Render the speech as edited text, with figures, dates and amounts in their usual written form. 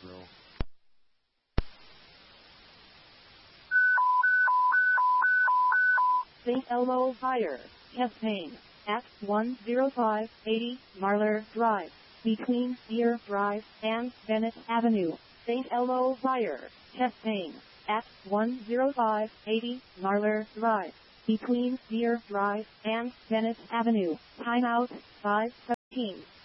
roll. St. Elmo Fire, chest pain, at 10580 Marlar Drive, between Deer Drive and Bennett Avenue. St. Elmo Fire, chest pain, at 10580 Marlar Drive, between Deer Drive and Bennett Avenue. Timeout 5:17.